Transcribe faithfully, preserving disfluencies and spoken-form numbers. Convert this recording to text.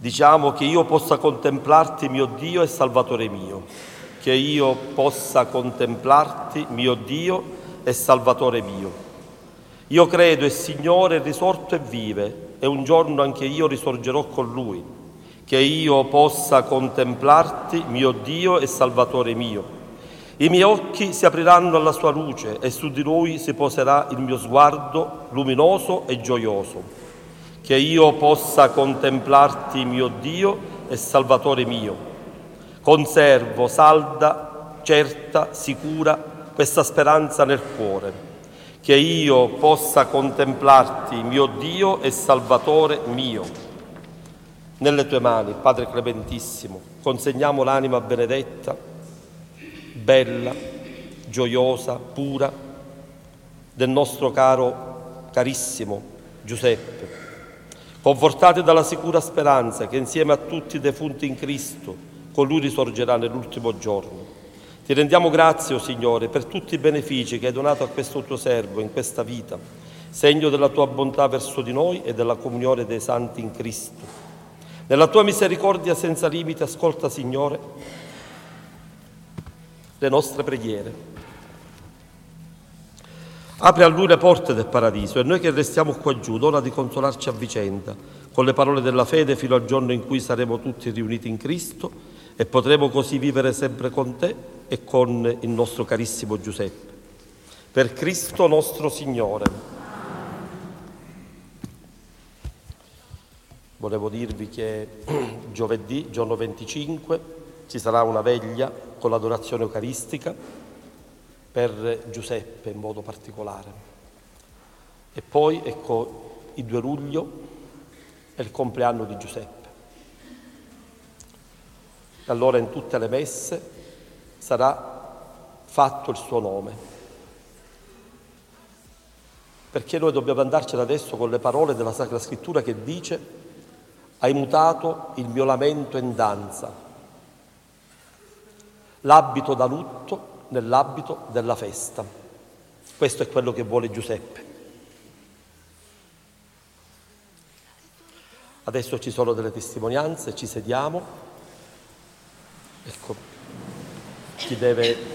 Diciamo che io possa contemplarti, mio Dio e Salvatore mio, che io possa contemplarti, mio Dio e Salvatore mio. Io credo, è Signore, è risorto e vive, e un giorno anche io risorgerò con Lui, che io possa contemplarti, mio Dio e Salvatore mio. I miei occhi si apriranno alla sua luce e su di Lui si poserà il mio sguardo luminoso e gioioso. Che io possa contemplarti, mio Dio e Salvatore mio. Conservo salda, certa, sicura questa speranza nel cuore. Che io possa contemplarti, mio Dio e Salvatore mio. Nelle tue mani, Padre Clementissimo, consegniamo l'anima benedetta, bella, gioiosa, pura, del nostro caro, carissimo Giuseppe, confortati dalla sicura speranza che insieme a tutti i defunti in Cristo con Lui risorgerà nell'ultimo giorno. Ti rendiamo grazie, o Signore, per tutti i benefici che hai donato a questo tuo servo in questa vita, segno della tua bontà verso di noi e della comunione dei santi in Cristo. Nella tua misericordia senza limiti ascolta, Signore, le nostre preghiere. Apri a Lui le porte del paradiso e noi che restiamo qua giù, dona di consolarci a vicenda con le parole della fede fino al giorno in cui saremo tutti riuniti in Cristo e potremo così vivere sempre con Te e con il nostro carissimo Giuseppe. Per Cristo nostro Signore. Volevo dirvi che giovedì, giorno venticinque, ci sarà una veglia con l'adorazione eucaristica per Giuseppe in modo particolare. E poi, ecco, il due luglio è il compleanno di Giuseppe. E allora in tutte le messe sarà fatto il suo nome. Perché noi dobbiamo andarcene adesso con le parole della Sacra Scrittura che dice: hai mutato il mio lamento in danza, l'abito da lutto nell'abito della festa. Questo è quello che vuole Giuseppe. Adesso ci sono delle testimonianze, ci sediamo. Ecco, chi deve